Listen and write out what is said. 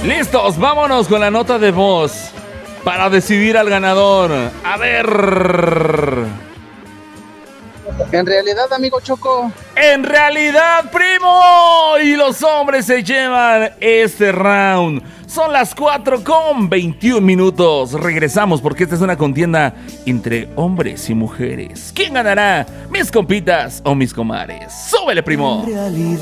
Listos, vámonos con la nota de voz para decidir al ganador. A ver. En realidad, amigo Choco. En realidad, primo. Y los hombres se llevan este round. Son las 4:21. Regresamos porque esta es una contienda entre hombres y mujeres. ¿Quién ganará? ¿Mis compitas o mis comares? ¡Súbele, primo!